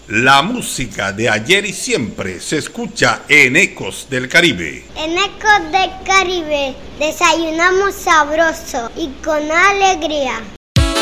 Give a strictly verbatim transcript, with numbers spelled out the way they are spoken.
La música de ayer y siempre se escucha en Ecos del Caribe. En Ecos del Caribe desayunamos sabroso y con alegría.